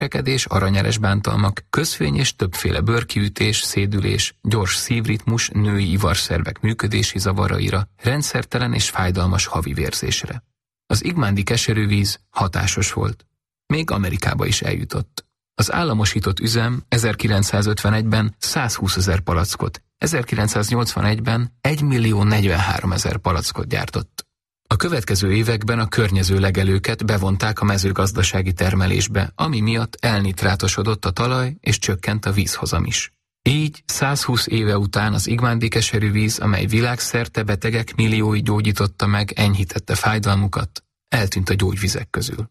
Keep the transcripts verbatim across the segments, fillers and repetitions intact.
rekedés, aranyeles bántalmak, közfény és többféle bőrkiütés, szédülés, gyors szívritmus, női ivarszervek működési zavaraira, rendszertelen és fájdalmas havi vérzésre. Az igmándi keserűvíz hatásos volt. Még Amerikába is eljutott. Az államosított üzem ezerkilencszázötvenegyben százhúszezer palackot, ezerkilencszáznyolcvanegyben egymillió negyvenháromezer palackot gyártott. A következő években a környező legelőket bevonták a mezőgazdasági termelésbe, ami miatt elnitrátosodott a talaj és csökkent a vízhozam is. Így százhúsz éve után az igmándi keserűvíz, amely világszerte betegek milliói gyógyította meg, enyhítette fájdalmukat, eltűnt a gyógyvizek közül.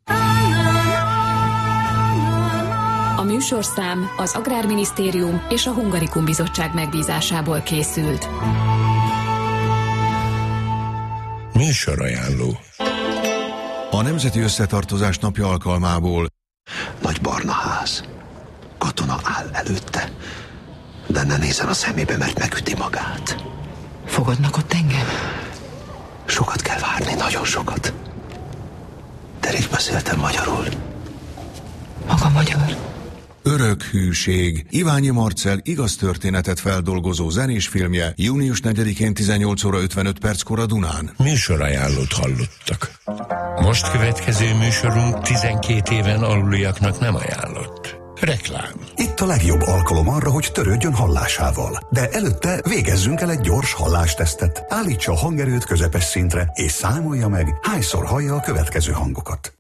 A műsorszám az Agrárminisztérium és a Hungarikum Bizottság megbízásából készült. Műsorajánló. A Nemzeti Összetartozás napja alkalmából nagy barna ház. Katona áll előtte, de ne nézzen a szemébe, mert megüti magát. Fogadnak ott engem? Sokat kell várni, nagyon sokat. De rég beszéltem magyarul. Maga magyar? Örök hűség. Iványi Marcell igaz történetet feldolgozó zenés filmje június negyedikén tizennyolc óra ötvenöt perckor a Dunán. Műsorajánlót hallottak. Most következő műsorunk tizenkét éven aluliaknak nem ajánlott. Reklám. Itt a legjobb alkalom arra, hogy törődjön hallásával. De előtte végezzünk el egy gyors hallástesztet. Állítsa a hangerőt közepes szintre, és számolja meg, hányszor hallja a következő hangokat.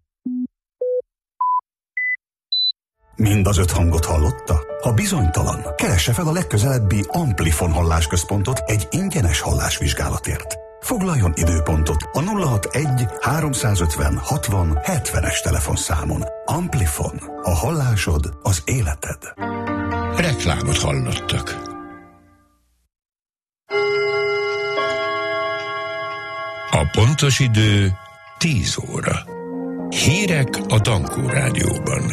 Mind az öt hangot hallotta? Ha bizonytalan, keresse fel a legközelebbi Amplifon hallásközpontot egy ingyenes hallásvizsgálatért. Foglaljon időpontot a nulla hatvanegy háromszázötven hatvan hetvenes telefonszámon. Amplifon. A hallásod az életed. Reklámot hallottak. A pontos idő tíz óra. Hírek a Dankó Rádióban.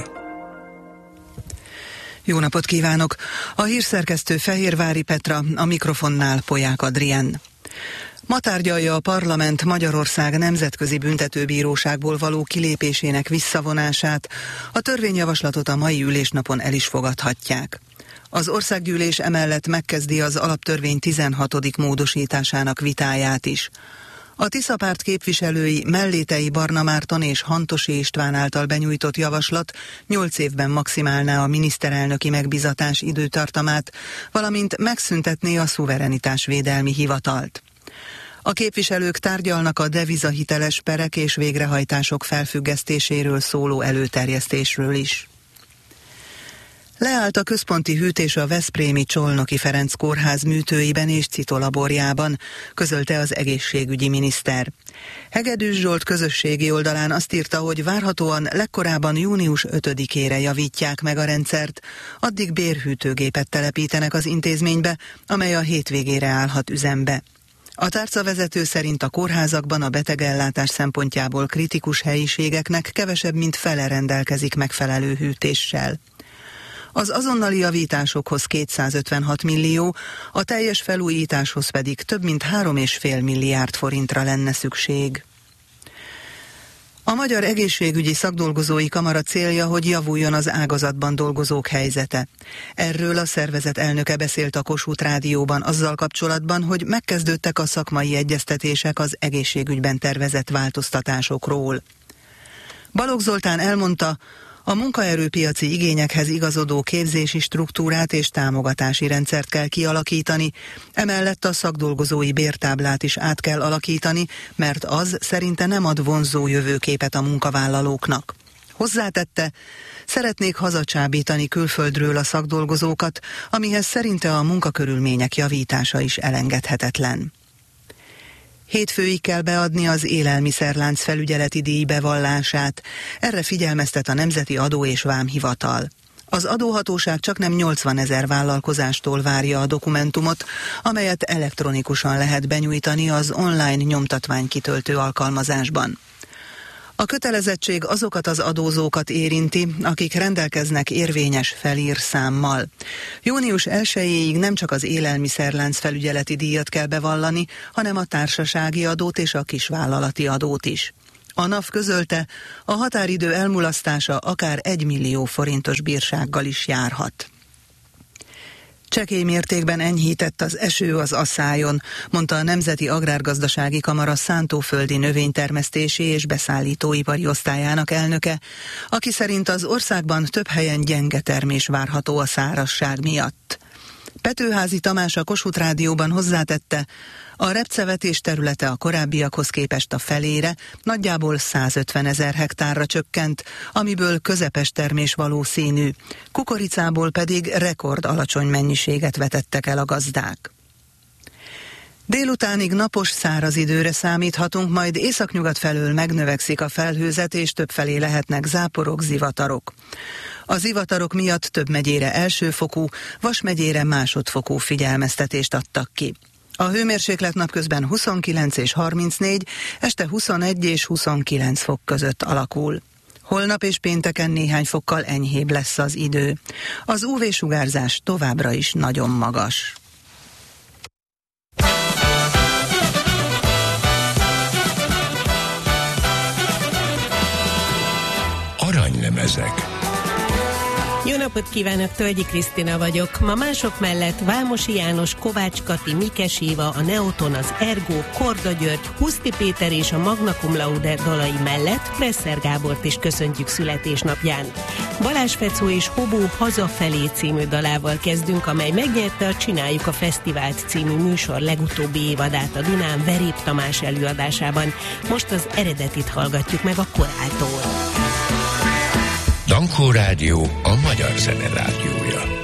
Jó napot kívánok! A hírszerkesztő Fehérvári Petra, a mikrofonnál Polyák Adrien. Ma tárgyalja a parlament Magyarország Nemzetközi Büntetőbíróságból való kilépésének visszavonását. A törvényjavaslatot a mai ülésnapon el is fogadhatják. Az országgyűlés emellett megkezdi az alaptörvény tizenhatodik módosításának vitáját is. A Tisza párt képviselői Mellétei Barna Márton és Hantosi István által benyújtott javaslat nyolc évben maximálná a miniszterelnöki megbízatás időtartamát, valamint megszüntetné a szuverenitásvédelmi hivatalt. A képviselők tárgyalnak a devizahiteles perek és végrehajtások felfüggesztéséről szóló előterjesztésről is. Leállt a központi hűtés a veszprémi Csolnoki Ferenc kórház műtőiben és citolaborjában, közölte az egészségügyi miniszter. Hegedűs Zsolt közösségi oldalán azt írta, hogy várhatóan legkorábban június ötödikére javítják meg a rendszert, addig bérhűtőgépet telepítenek az intézménybe, amely a hétvégére állhat üzembe. A tárcavezető szerint a kórházakban a betegellátás szempontjából kritikus helyiségeknek kevesebb, mint fele rendelkezik megfelelő hűtéssel. Az azonnali javításokhoz kétszázötvenhat millió, a teljes felújításhoz pedig több mint három egész öt milliárd forintra lenne szükség. A Magyar Egészségügyi Szakdolgozói Kamara célja, hogy javuljon az ágazatban dolgozók helyzete. Erről a szervezet elnöke beszélt a Kossuth Rádióban azzal kapcsolatban, hogy megkezdődtek a szakmai egyeztetések az egészségügyben tervezett változtatásokról. Balogh Zoltán elmondta, a munkaerőpiaci igényekhez igazodó képzési struktúrát és támogatási rendszert kell kialakítani, emellett a szakdolgozói bértáblát is át kell alakítani, mert az szerinte nem ad vonzó jövőképet a munkavállalóknak. Hozzátette, szeretnék hazacsábítani külföldről a szakdolgozókat, amihez szerinte a munkakörülmények javítása is elengedhetetlen. Hétfőig kell beadni az élelmiszerlánc felügyeleti díj bevallását. Erre figyelmeztet a Nemzeti Adó és Vámhivatal. Az adóhatóság csaknem nyolcvanezer vállalkozástól várja a dokumentumot, amelyet elektronikusan lehet benyújtani az online nyomtatványkitöltő alkalmazásban. A kötelezettség azokat az adózókat érinti, akik rendelkeznek érvényes felírszámmal. június elsejéig nem csak az élelmiszerlánc felügyeleti díjat kell bevallani, hanem a társasági adót és a kisvállalati adót is. A NAV közölte, a határidő elmulasztása akár egy millió forintos bírsággal is járhat. Csekély mértékben enyhített az eső az asszályon, mondta a Nemzeti Agrárgazdasági Kamara szántóföldi növénytermesztési és beszállítóipari osztályának elnöke, aki szerint az országban több helyen gyenge termés várható a szárazság miatt. Petőházi Tamás a Kossuth Rádióban hozzátette, a repcevetés területe a korábbiakhoz képest a felére, nagyjából százötvenezer hektárra csökkent, amiből közepes termés valószínű, kukoricából pedig rekord alacsony mennyiséget vetettek el a gazdák. Délutánig napos száraz időre számíthatunk, majd északnyugat felől megnövekszik a felhőzet, és többfelé lehetnek záporok, zivatarok. A zivatarok miatt több megyére elsőfokú, Vas megyére másodfokú figyelmeztetést adtak ki. A hőmérséklet napközben huszonkilenc és harmincnégy, este huszonegy és huszonkilenc fok között alakul. Holnap és pénteken néhány fokkal enyhébb lesz az idő. Az ú vé-sugárzás továbbra is nagyon magas. Aranylemezek. Jó napot kívánok, Tölgyi Krisztina vagyok. Ma mások mellett Vámosi János, Kovács Kati, Mikes Éva, a Neoton, az Ergo, Korda György, Huszti Péter és a Magna Cum Laude dalai mellett Presser Gábort is köszöntjük születésnapján. Balázs Fecó és Hobó Hazafelé című dalával kezdünk, amely megnyerte a Csináljuk a Fesztivált című műsor legutóbbi évadát a Dunán Verép Tamás előadásában. Most az eredetit hallgatjuk meg a korától. Dankó Rádió, a magyar zene rádiója.